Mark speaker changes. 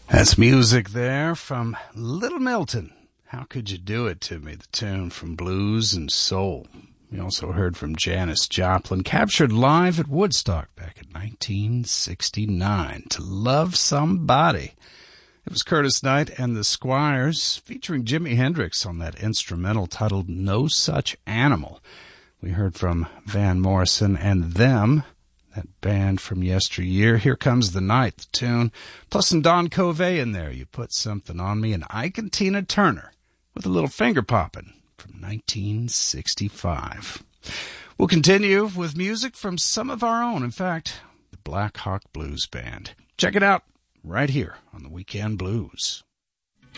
Speaker 1: That's music there from Little Milton. How Could You Do It To Me? The tune from Blues and Soul. We also heard from Janis Joplin, captured live at Woodstock back in 1969, To Love Somebody. It was Curtis Knight and the Squires featuring Jimi Hendrix on that instrumental titled No Such Animal. We heard from Van Morrison and Them, that band from yesteryear. Here Comes the Night, the tune. Plus some Don Covey in there. You Put Something on Me. And Ike and Tina Turner with a little finger popping from 1965. We'll continue with music from some of our own. In fact, the Black Hawk Blues Band. Check it out right here on the Weekend Blues.